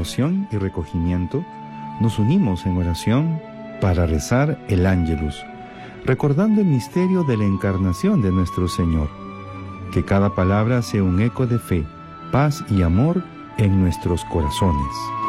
devoción y recogimiento, nos unimos en oración para rezar el Ángelus, recordando el misterio de la encarnación de nuestro Señor. Que cada palabra sea un eco de fe, paz y amor en nuestros corazones.